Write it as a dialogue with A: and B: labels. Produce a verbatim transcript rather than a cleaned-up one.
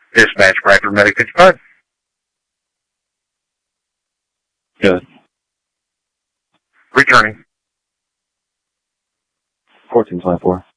A: Dispatch, Bradford Medic fifty-five.
B: Good.
A: Returning.
B: fourteen twenty-four.